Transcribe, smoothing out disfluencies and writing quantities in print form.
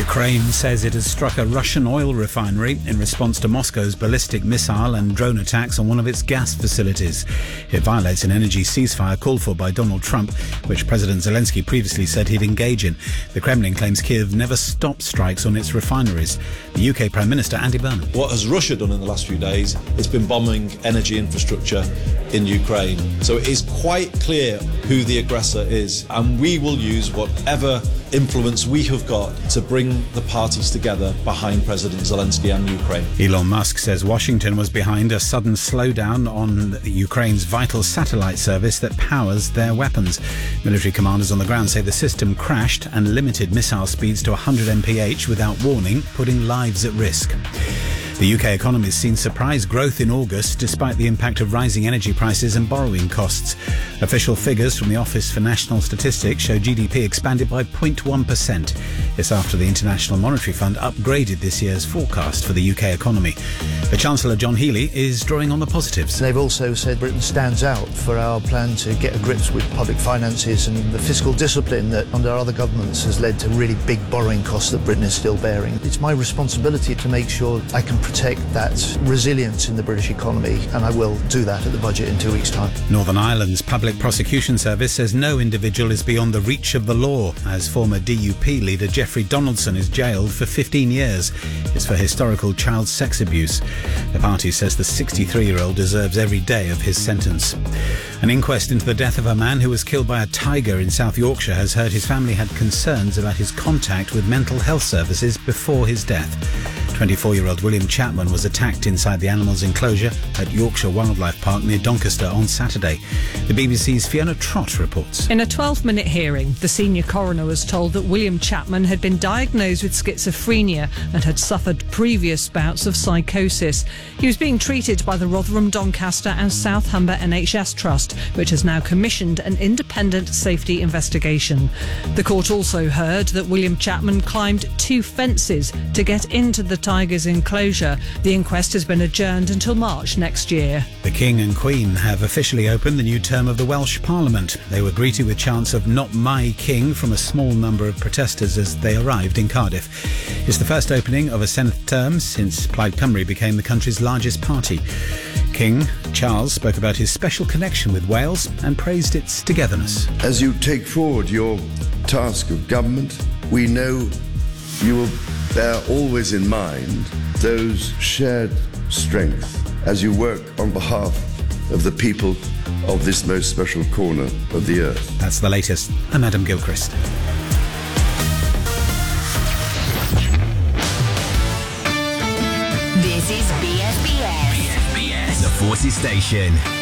Ukraine says it has struck a Russian oil refinery in response to Moscow's ballistic missile and drone attacks on one of its gas facilities. It violates an energy ceasefire called for by Donald Trump, which President Zelensky previously said he'd engage in. The Kremlin claims Kyiv never stopped strikes on its refineries. The UK Prime Minister Andy Burnham. What has Russia done in the last few days? It's been bombing energy infrastructure in Ukraine. So it is quite clear who the aggressor is, and we will use whatever influence we have got to bring the parties together behind President Zelensky and Ukraine. Elon Musk says Washington was behind a sudden slowdown on Ukraine's vital satellite service that powers their weapons. Military commanders on the ground say the system crashed and limited missile speeds to 100 mph without warning, putting lives at risk. The UK economy has seen surprise growth in August despite the impact of rising energy prices and borrowing costs. Official figures from the Office for National Statistics show GDP expanded by 0.1%. It's after the International Monetary Fund upgraded this year's forecast for the UK economy. The Chancellor John Healey is drawing on the positives. They've also said Britain stands out for our plan to get a grips with public finances and the fiscal discipline that under other governments has led to really big borrowing costs that Britain is still bearing. It's my responsibility to make sure I can protect that resilience in the British economy, and I will do that at the budget in 2 weeks' time. Northern Ireland's Public Prosecution Service says no individual is beyond the reach of the law, as former DUP leader Jeffrey Donaldson is jailed for 15 years. It's for historical child sex abuse. The party says the 63-year-old deserves every day of his sentence. An inquest into the death of a man who was killed by a tiger in South Yorkshire has heard his family had concerns about his contact with mental health services before his death. 24-year-old William Chapman was attacked inside the animal's enclosure at Yorkshire Wildlife Park near Doncaster on Saturday. The BBC's Fiona Trott reports. In a 12-minute hearing, the senior coroner was told that William Chapman had been diagnosed with schizophrenia and had suffered previous bouts of psychosis. He was being treated by the Rotherham, Doncaster and South Humber NHS Trust, which has now commissioned an independent safety investigation. The court also heard that William Chapman climbed 2 fences to get into the tiger's enclosure. The inquest has been adjourned until March next year. The King and Queen have officially opened the new term of the Welsh Parliament. They were greeted with chants of "Not My King" from a small number of protesters as they arrived in Cardiff. It's the first opening of a Senate term since Plaid Cymru became the country's largest party. King Charles spoke about his special connection with Wales and praised its togetherness. As you take forward your task of government, we know you will bear always in mind those shared strengths as you work on behalf of the people of this most special corner of the earth. That's the latest. I'm Adam Gilchrist. This is BSBS. The Forces Station.